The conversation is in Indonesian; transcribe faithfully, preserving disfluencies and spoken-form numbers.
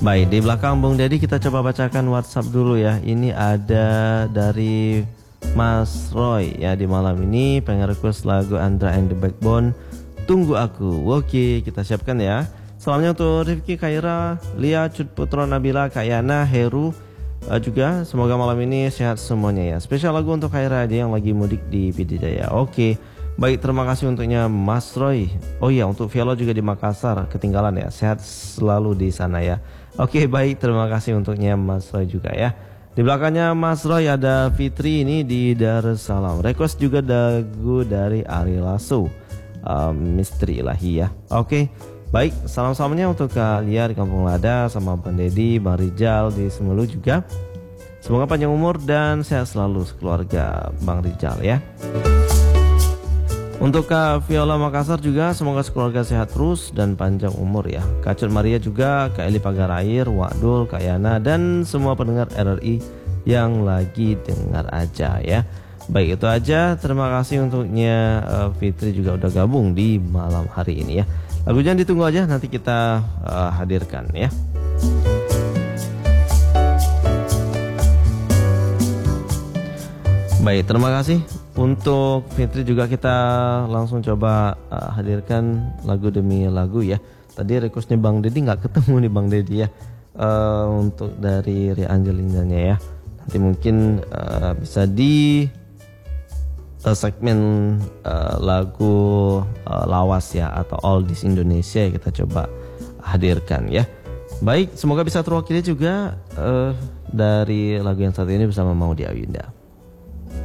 Baik, di belakang Bung Deddy kita coba bacakan WhatsApp dulu ya. Ini ada dari Mas Roy ya, di malam ini pengen request lagu Andra and the Backbone, Tunggu Aku. Oke, kita siapkan ya. Salamnya untuk Rifki, Kaira, Lia, Cut Putro, Nabila, Kayana, Heru uh, juga. Semoga malam ini sehat semuanya ya. Spesial lagu untuk Kaira aja yang lagi mudik di Pidijaya. Oke, baik, terima kasih untuknya Mas Roy. Oh iya, untuk Velo juga di Makassar ketinggalan ya. Sehat selalu di sana ya. Oke, baik, terima kasih untuknya Mas Roy juga ya. Di belakangnya Mas Roy ada Fitri ini di Darussalam. Request juga lagu dari Ari Lasso, um, Misteri Ilahi ya. Oke, baik, salam-salamnya untuk Kak Lia di Kampung Lada, sama Bang Deddy, Bang Rijal di Semelu juga. Semoga panjang umur dan sehat selalu sekeluarga Bang Rijal ya. Untuk Kak Viola Makassar juga semoga sekeluarga sehat terus dan panjang umur ya. Kak Cut Maria juga, Kak Eli Pagarair, Wakdul, Kak Yana, dan semua pendengar R R I yang lagi dengar aja ya. Baik, itu aja. Terima kasih untuknya uh, Fitri juga udah gabung di malam hari ini ya. Lagunya ditunggu aja, nanti kita uh, hadirkan ya. Baik, terima kasih. Untuk Fitri juga kita langsung coba uh, hadirkan lagu demi lagu ya. Tadi requestnya Bang Deddy nggak ketemu nih Bang Deddy ya. Uh, untuk dari Ria Angelinanya ya. Nanti mungkin uh, bisa di uh, segmen uh, lagu uh, lawas ya, atau Oldies Indonesia kita coba hadirkan ya. Baik, semoga bisa terwakili juga uh, dari lagu yang satu ini bersama Maudy Ayunda.